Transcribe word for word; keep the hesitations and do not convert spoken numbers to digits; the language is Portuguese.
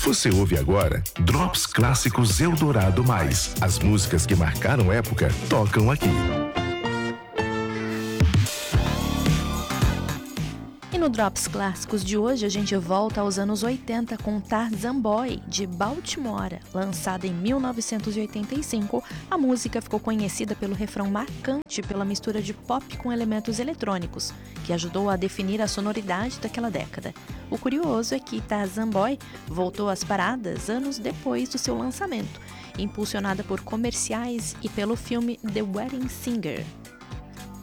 Você ouve agora Drops Clássicos Eldorado Mais. As músicas que marcaram época tocam aqui. E no Drops Clássicos de hoje a gente volta aos anos oitenta com Tarzan Boy, de Baltimora. Lançada em mil novecentos e oitenta e cinco, a música ficou conhecida pelo refrão marcante pela mistura de pop com elementos eletrônicos, que ajudou a definir a sonoridade daquela década. O curioso é que Tarzan Boy voltou às paradas anos depois do seu lançamento, impulsionada por comerciais e pelo filme The Wedding Singer.